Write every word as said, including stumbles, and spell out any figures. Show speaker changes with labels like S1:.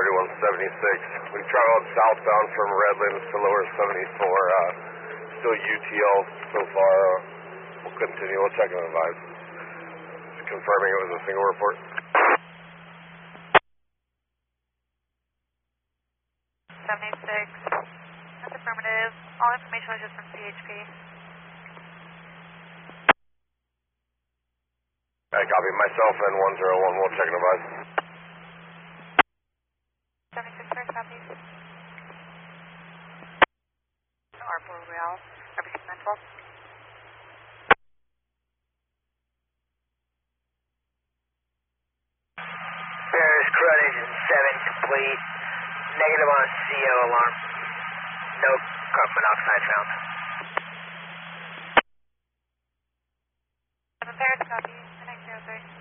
S1: thirty-one seventy-six. We traveled southbound from Redlands to lower seventy-four. Uh, still U T L so far. Uh, we'll continue. We'll check and advise. Just confirming it was a single report.
S2: seventy-six. That's affirmative. All information was just from C H P.
S1: I copy myself and one zero one. We'll check and advise.
S2: seventy-six, sir, copy. R four Real, everything mental.
S3: Bears, crud engine seven complete. Negative on C O alarm. No carbon monoxide found.
S2: seven Bears, copy. Connect zero three.